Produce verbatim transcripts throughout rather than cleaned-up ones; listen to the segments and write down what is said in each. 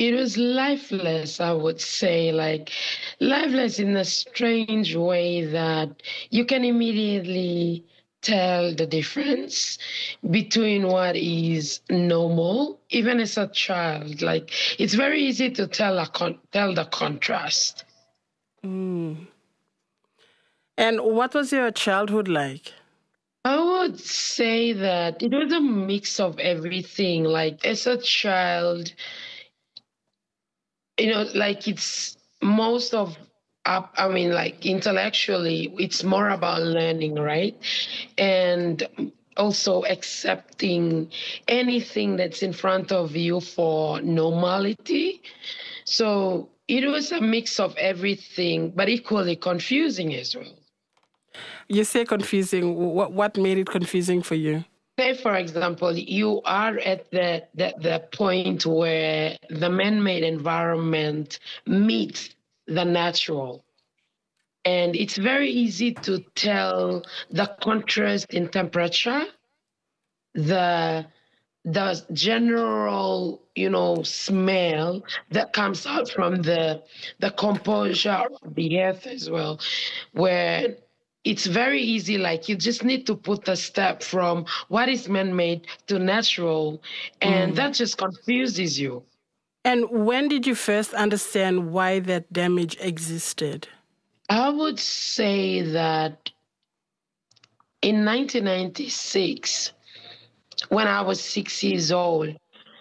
It was lifeless, I would say, like lifeless in a strange way that you can immediately tell the difference between what is normal, even as a child. Like it's very easy to tell a con- tell the contrast. Mm. And what was your childhood like? I would say that it was a mix of everything. Like as a child, you know, like it's most of up, I mean, like intellectually, it's more about learning, right? And also accepting anything that's in front of you for normality. So it was a mix of everything, but equally confusing as well. You say confusing. What what made it confusing for you? Say, for example, you are at the, the, the point where the man-made environment meets the natural. And it's very easy to tell the contrast in temperature, the the general, you know, smell that comes out from the the composure of the earth as well, where it's very easy, like you just need to put a step from what is man-made to natural, and Mm. that just confuses you. And when did you first understand why that damage existed? I would say that in nineteen ninety-six, when I was six years old,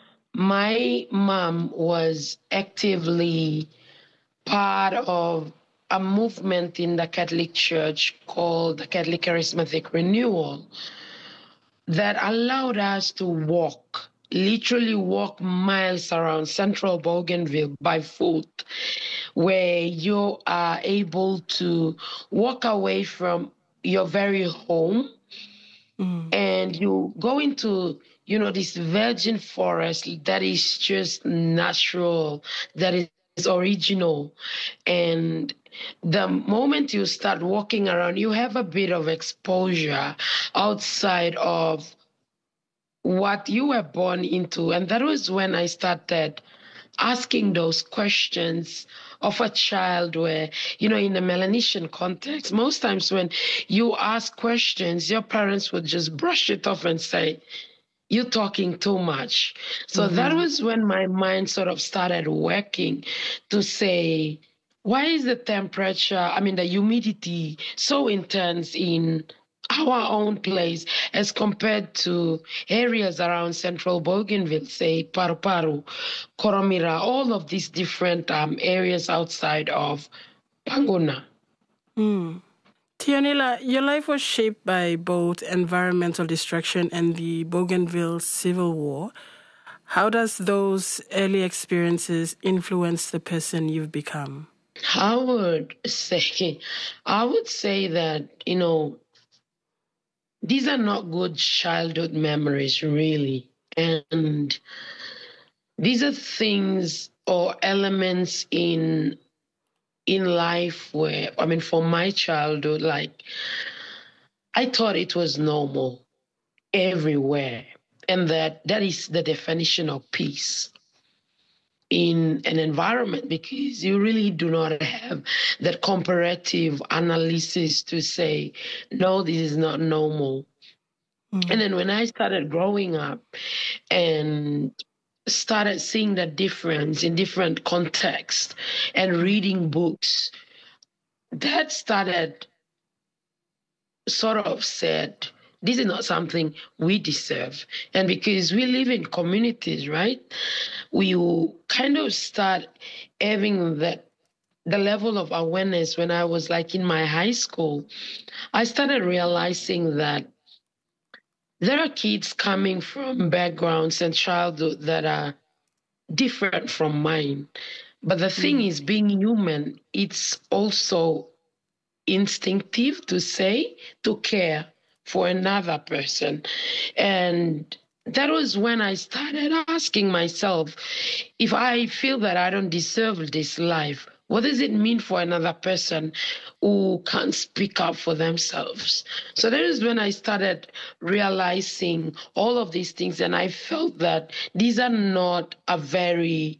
my mom was actively part of a movement in the Catholic Church called the Catholic Charismatic Renewal that allowed us to walk, literally walk miles around central Bougainville by foot, where you are able to walk away from your very home Mm. and you go into, you know, this virgin forest that is just natural, that is original. And the moment you start walking around, you have a bit of exposure outside of what you were born into. And that was when I started asking those questions of a child where, you know, in the Melanesian context, most times when you ask questions, your parents would just brush it off and say, you're talking too much. So that Mm-hmm. was when my mind sort of started working to say, why is the temperature, I mean, the humidity so intense in our own place as compared to areas around central Bougainville, say Paru Paru, Koromira, all of these different um, areas outside of Panguna. Mm. Tianila, your life was shaped by both environmental destruction and the Bougainville Civil War. How does those early experiences influence the person you've become? I would say, I would say that, you know, these are not good childhood memories, really. And these are things or elements in in life where, I mean, for my childhood, like I thought it was normal everywhere. And that that is the definition of peace in an environment, because you really do not have that comparative analysis to say, no, this is not normal. Mm. And then when I started growing up and started seeing the difference in different contexts and reading books, that started sort of said, this is not something we deserve. And because we live in communities, right? We will kind of start having that the level of awareness when I was like in my high school. I started realizing that there are kids coming from backgrounds and childhood that are different from mine. But the thing Mm. is, being human, it's also instinctive to say, to care for another person. And that was when I started asking myself, if I feel that I don't deserve this life, what does it mean for another person who can't speak up for themselves? So that is when I started realizing all of these things. And I felt that these are not a very